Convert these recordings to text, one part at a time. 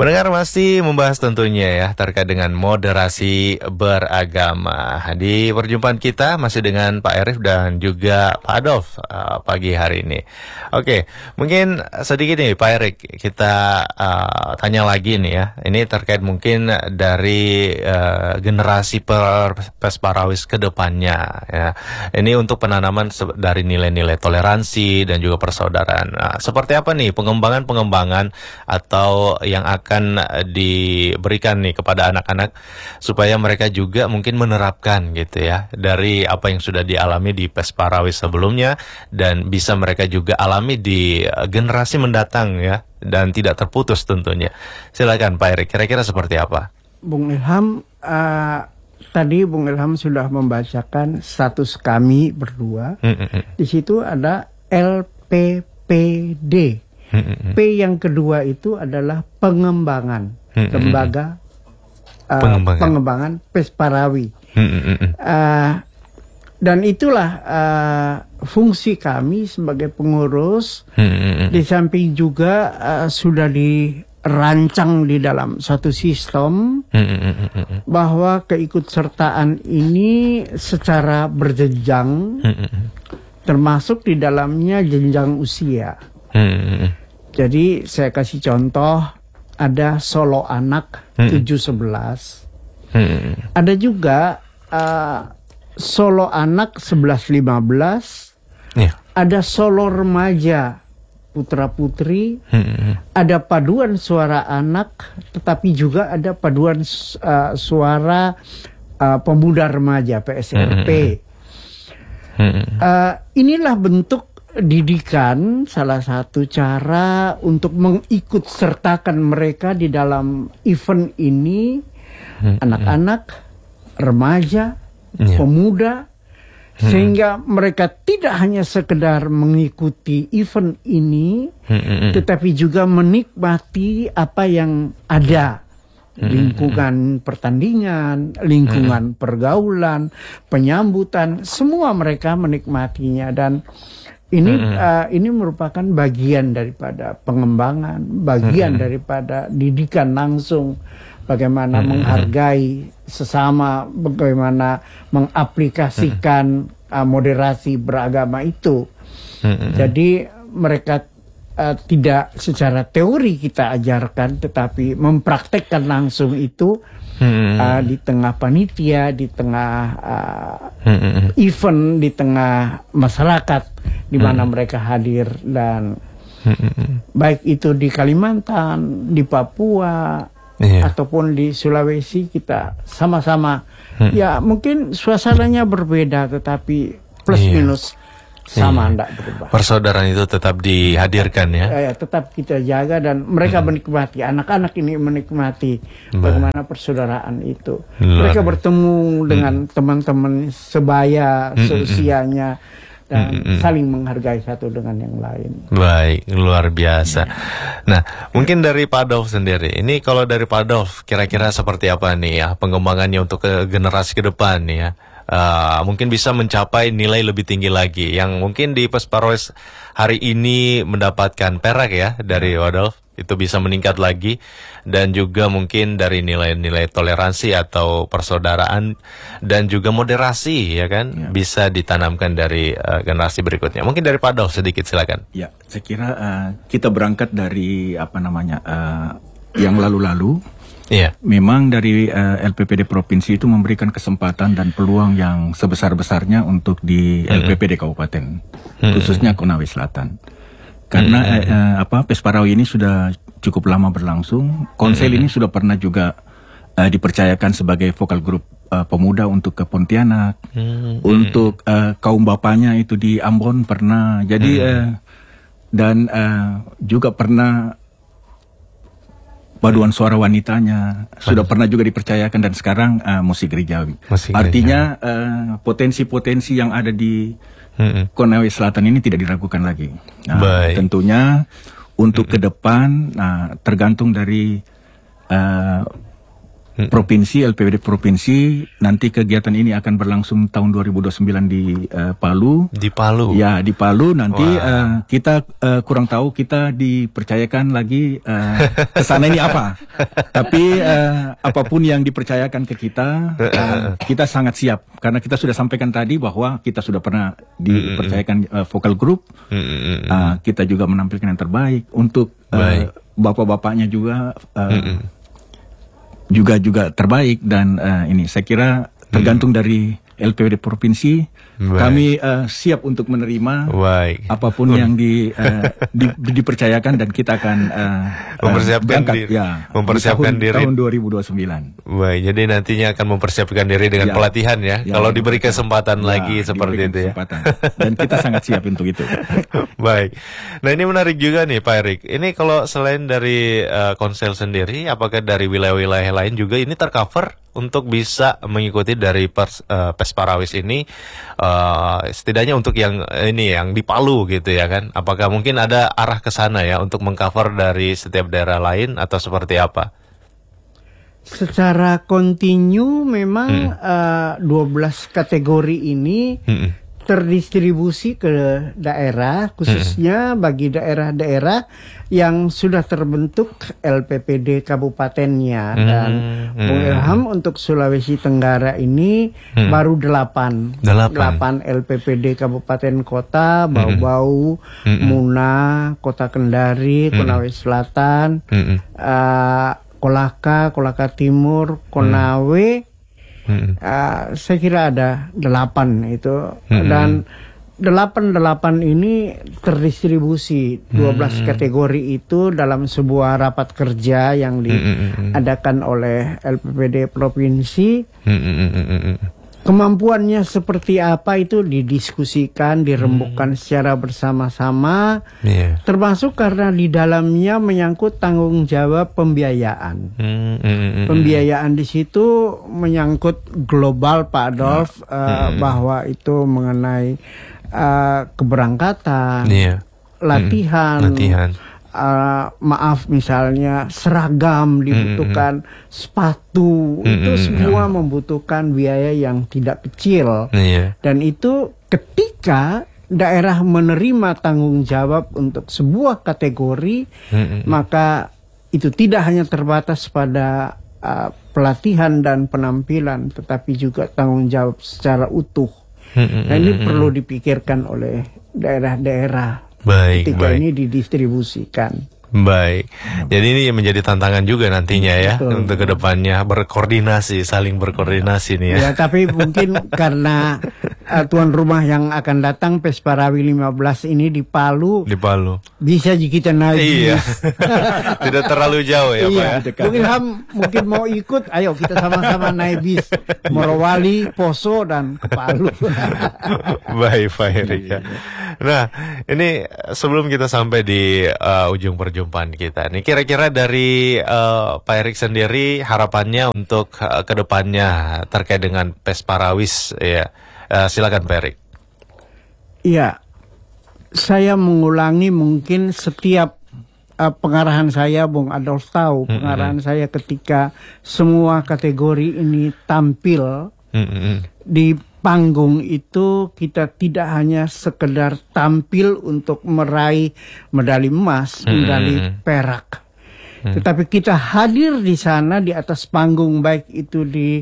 Pendengar masih membahas tentunya ya terkait dengan moderasi beragama. Di perjumpaan kita masih dengan Pak Arif dan juga Pak Adolf pagi hari ini. Oke, mungkin sedikit nih Pak Erik, kita tanya lagi nih ya. Ini terkait mungkin dari generasi Pesparawis ke depannya ya. Ini untuk penanaman dari nilai-nilai toleransi dan juga persaudaraan. Nah, seperti apa nih pengembangan atau yang akan diberikan nih kepada anak-anak supaya mereka juga mungkin menerapkan gitu ya dari apa yang sudah dialami di Pesparawis sebelumnya dan bisa mereka juga alami di generasi mendatang ya dan tidak terputus tentunya. Silakan Pak Erik, kira-kira seperti apa? Bung Ilham, tadi Bung Ilham sudah membacakan status kami berdua. Di situ ada LPPD. P yang kedua itu adalah pengembangan lembaga pengembangan Pesparawi. Dan itulah fungsi kami sebagai pengurus. Di samping juga sudah dirancang di dalam satu sistem bahwa keikutsertaan ini secara berjenjang, termasuk di dalamnya jenjang usia. Jadi saya kasih contoh, ada solo anak 7-11, ada juga solo anak 11-15, ada solo remaja putra-putri, ada paduan suara anak, tetapi juga ada paduan suara pemuda remaja PSRP. Inilah bentuk didikan, salah satu cara untuk mengikutsertakan mereka di dalam event ini, anak-anak, remaja, pemuda, sehingga mereka tidak hanya sekedar mengikuti event ini, tetapi juga menikmati apa yang ada. Lingkungan pertandingan, lingkungan pergaulan, penyambutan, semua mereka menikmatinya. Dan ini merupakan bagian daripada pengembangan, bagian daripada didikan langsung, bagaimana menghargai sesama, bagaimana mengaplikasikan moderasi beragama itu. Jadi mereka tidak secara teori kita ajarkan, tetapi mempraktekkan langsung itu di tengah panitia, di tengah event, di tengah masyarakat di mana mereka hadir. Dan baik itu di Kalimantan, di Papua, ataupun di Sulawesi, kita sama-sama ya mungkin suasananya berbeda, tetapi plus minus sama, tidak berubah. Persaudaraan itu tetap dihadirkan ya? Tetap kita jaga, dan mereka menikmati, anak-anak ini menikmati bagaimana persaudaraan itu. Mereka bertemu dengan teman-teman sebaya, seusianya, dan saling menghargai satu dengan yang lain. Baik, luar biasa. Nah, mungkin dari Pak Adolf sendiri, ini kalau dari Pak Adolf, kira-kira seperti apa nih ya pengembangannya untuk generasi ke depan nih ya? Mungkin bisa mencapai nilai lebih tinggi lagi, yang mungkin di Pesparawis hari ini mendapatkan perak ya dari Adolf, itu bisa meningkat lagi, dan juga mungkin dari nilai-nilai toleransi atau persaudaraan dan juga moderasi ya kan, bisa ditanamkan dari generasi berikutnya. Mungkin dari Pak Adolf sedikit silakan. Ya, saya kira kita berangkat dari yang lalu-lalu. Memang dari LPPD Provinsi itu memberikan kesempatan dan peluang yang sebesar-besarnya untuk di LPPD Kabupaten, khususnya Konawe Selatan. Karena Pesparawi ini sudah cukup lama berlangsung. Konsel ini sudah pernah juga dipercayakan sebagai vokal grup pemuda untuk ke Pontianak, untuk kaum bapaknya itu di Ambon pernah. Jadi dan juga pernah paduan suara wanitanya sudah pernah juga dipercayakan, dan sekarang musik gerejawi. Artinya potensi-potensi yang ada di Konawe Selatan ini tidak diragukan lagi. Tentunya untuk ke depan tergantung dari provinsi, LPPD provinsi. Nanti kegiatan ini akan berlangsung tahun 2029 di Palu. Di Palu? Ya, di Palu. Nanti kita kurang tahu kita dipercayakan lagi ke sana ini apa. Tapi apapun yang dipercayakan ke kita, kita sangat siap. Karena kita sudah sampaikan tadi bahwa kita sudah pernah dipercayakan vokal group. Kita juga menampilkan yang terbaik untuk bapak-bapaknya juga. Juga terbaik, dan ini saya kira tergantung dari LPPD provinsi. Kami siap untuk menerima apapun yang dipercayakan, dan kita akan mempersiapkan diri. Mempersiapkan diri tahun 2029. Baik, jadi nantinya akan mempersiapkan diri dengan pelatihan ya. Kalau diberi kesempatan lagi seperti itu ya. Dan kita sangat siap untuk itu. Baik. Nah, ini menarik juga nih Pak Erik. Ini kalau selain dari Konsel sendiri, apakah dari wilayah-wilayah lain juga ini tercover untuk bisa mengikuti dari Pesparawis ini, setidaknya untuk yang ini yang di Palu gitu ya kan? Apakah mungkin ada arah ke sana ya untuk mengcover dari setiap daerah lain atau seperti apa? Secara kontinu memang 12 kategori ini terdistribusi ke daerah, khususnya bagi daerah-daerah yang sudah terbentuk LPPD kabupatennya. Dan Bung Ilham untuk Sulawesi Tenggara ini baru 8 LPPD kabupaten kota, Bau-Bau, Muna, Kota Kendari, Konawe Selatan, Kolaka Timur, Konawe. Saya kira ada 8 itu, dan 8 ini terdistribusi 12 kategori itu dalam sebuah rapat kerja yang diadakan oleh LPPD provinsi. Kemampuannya seperti apa itu didiskusikan, dirembukkan secara bersama-sama, termasuk karena di dalamnya menyangkut tanggung jawab pembiayaan. Pembiayaan di situ menyangkut global, Pak Adolf, bahwa itu mengenai keberangkatan, latihan. Maaf, misalnya seragam dibutuhkan, sepatu, itu semua membutuhkan biaya yang tidak kecil. Dan itu ketika daerah menerima tanggung jawab untuk sebuah kategori, maka itu tidak hanya terbatas pada pelatihan dan penampilan, tetapi juga tanggung jawab secara utuh. Dan ini perlu dipikirkan oleh daerah-daerah ketika ini didistribusikan. Baik, jadi ini menjadi tantangan juga nantinya ya. Betul. Untuk kedepannya berkoordinasi, saling berkoordinasi nih ya. Ya, tapi mungkin karena tuan rumah yang akan datang Pesparawi 15 ini di Palu. Bisa kita naik. Iya. Tidak terlalu jauh ya, Pak. Mungkin mau ikut, ayo kita sama-sama naik bis Morowali, Poso, dan ke Palu. Baik, Pak Erik ya. Nah, ini sebelum kita sampai di ujung perjumpaan kita nih, kira-kira dari Pak Erik sendiri harapannya untuk kedepannya terkait dengan Pesparawis ya. Silakan Pak Erik. Iya, saya mengulangi mungkin setiap pengarahan saya, Bung Adolf tahu pengarahan saya ketika semua kategori ini tampil di panggung itu, kita tidak hanya sekedar tampil untuk meraih medali emas, medali perak, tetapi kita hadir di sana di atas panggung, baik itu di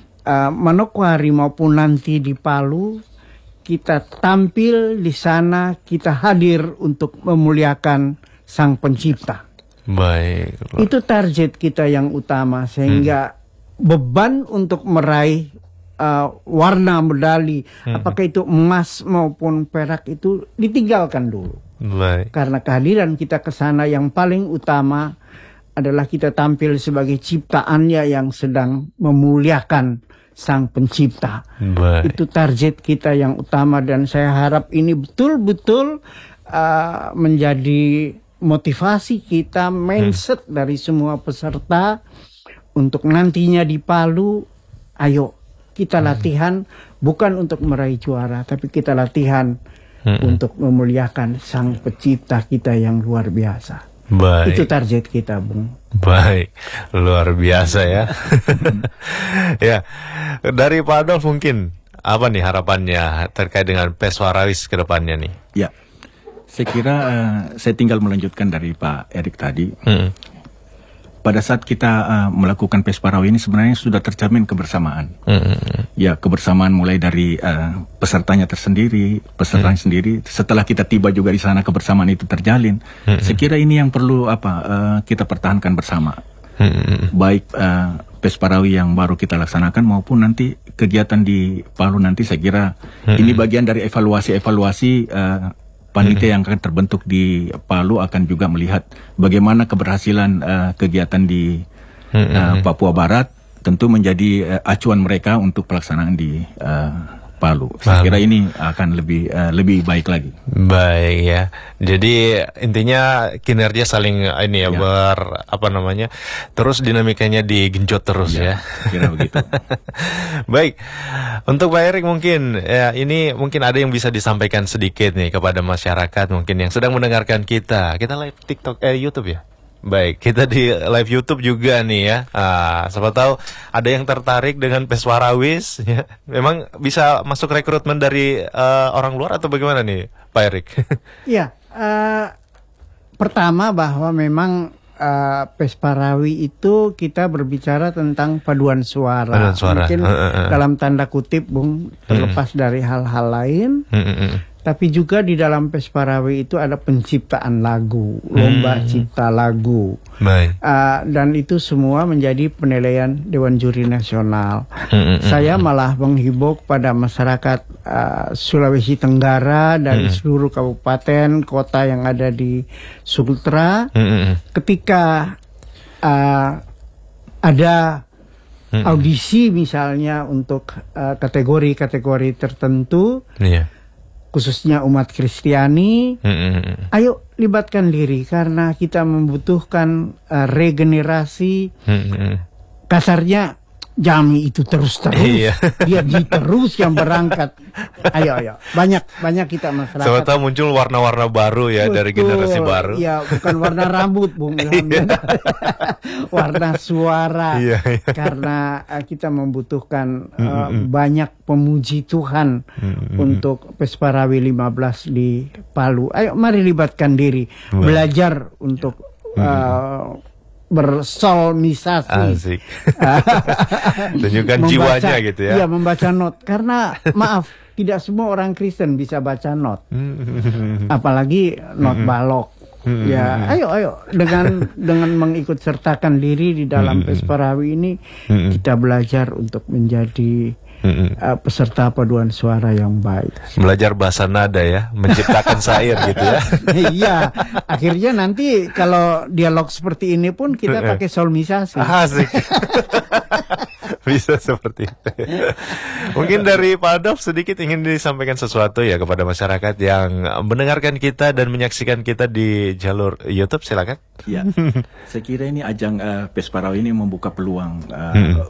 Manokwari maupun nanti di Palu. Kita tampil di sana, kita hadir untuk memuliakan Sang Pencipta. Baik. Itu target kita yang utama, sehingga beban untuk meraih warna medali, apakah itu emas maupun perak, itu ditinggalkan dulu. Baik. Karena kehadiran kita ke sana yang paling utama adalah kita tampil sebagai ciptaannya yang sedang memuliakan Sang Pencipta. Baik. Itu target kita yang utama, dan saya harap ini betul-betul menjadi motivasi kita, mindset dari semua peserta untuk nantinya di Palu. Ayo kita latihan bukan untuk meraih juara, tapi kita latihan untuk memuliakan Sang Pencipta kita yang luar biasa. Baik. Itu target kita, Bung. Baik, luar biasa ya. Ya, dari Pak Adolf mungkin apa nih harapannya terkait dengan Peswarawis ke depannya nih? Ya, saya kira saya tinggal melanjutkan dari Pak Erik tadi. Pada saat kita melakukan Pesparawis ini sebenarnya sudah terjamin kebersamaan. Ya, kebersamaan mulai dari pesertanya sendiri. Setelah kita tiba juga di sana kebersamaan itu terjalin. Saya kira ini yang perlu kita pertahankan bersama. Baik Pesparawis yang baru kita laksanakan maupun nanti kegiatan di Palu nanti, saya kira ini bagian dari evaluasi panitia yang akan terbentuk di Palu akan juga melihat bagaimana keberhasilan kegiatan di Papua Barat, tentu menjadi acuan mereka untuk pelaksanaan di Palu. Saya kira ini akan lebih baik lagi. Baik ya. Jadi intinya kinerja saling ini ya, terus dinamikanya digenjot terus ya. Kira begitu. Baik. Untuk Pak Erik mungkin ya, ini mungkin ada yang bisa disampaikan sedikit nih kepada masyarakat mungkin yang sedang mendengarkan kita. Kita live TikTok YouTube ya. Baik, kita di live YouTube juga nih ya. Siapa tahu ada yang tertarik dengan Peswarawis ya. Memang bisa masuk rekrutmen dari orang luar atau bagaimana nih, Pak Erik? Iya, pertama bahwa memang Pesparawis itu kita berbicara tentang paduan suara. Mungkin dalam tanda kutip, Bung, terlepas dari hal-hal lain. Tapi juga di dalam Pesparawis itu ada penciptaan lagu, lomba cipta lagu. Dan itu semua menjadi penilaian Dewan Juri Nasional. Saya malah menghimbau kepada masyarakat Sulawesi Tenggara dari seluruh kabupaten, kota yang ada di Sumatera. Ketika ada audisi misalnya untuk kategori-kategori tertentu, khususnya umat Kristiani, ayo libatkan diri karena kita membutuhkan regenerasi. Kasarnya Jami itu terus-terus, dia terus yang berangkat. Ayo, banyak kita masyarakat. Siapa tahu muncul warna-warna baru ya. Betul, dari generasi baru. Iya, bukan warna rambut, Bung. Warna suara. Karena kita membutuhkan banyak pemuji Tuhan untuk Pesparawis 15 di Palu. Ayo, mari libatkan diri, belajar untuk bersolmisasi. Asik. Tunjukkan jiwanya gitu ya. Iya, membaca not. Karena maaf, tidak semua orang Kristen bisa baca not. Apalagi not balok. Ya, ayo dengan mengikut sertakan diri di dalam Pesparawis ini, kita belajar untuk menjadi peserta paduan suara yang baik. Belajar bahasa nada ya, menciptakan syair gitu ya. Iya, akhirnya nanti kalau dialog seperti ini pun kita pakai solmisasi. Asik. Bisa seperti itu. Mungkin dari Pak Adolf sedikit ingin disampaikan sesuatu ya kepada masyarakat yang mendengarkan kita dan menyaksikan kita di jalur YouTube, silakan. Ya, saya kira ini ajang Pesparawis ini membuka peluang